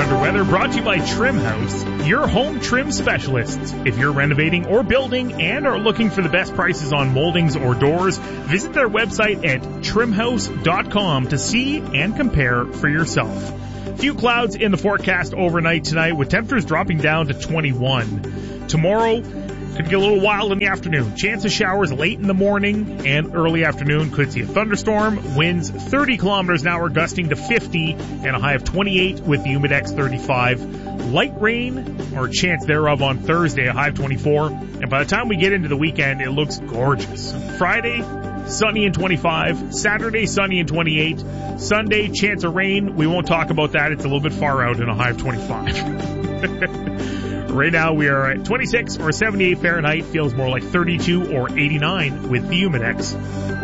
winter weather brought to you by Trim House, your home trim specialists. If you're renovating or building and are looking for the best prices on moldings or doors, visit their website at trimhouse.com to see and compare for yourself. Few clouds in the forecast overnight tonight with temperatures dropping down to 21. Tomorrow could get a little wild in the afternoon. Chance of showers late in the morning and early afternoon. Could see a thunderstorm. Winds 30 kilometers an hour gusting to 50 and a high of 28 with the Humidex 35. Light rain or chance thereof on Thursday, a high of 24. And by the time we get into the weekend, it looks gorgeous. Friday, sunny and 25. Saturday, sunny and 28. Sunday, chance of rain. We won't talk about that. It's a little bit far out and a high of 25. Right now we are at 26 or 78 Fahrenheit. Feels more like 32 or 89 with the Humidex.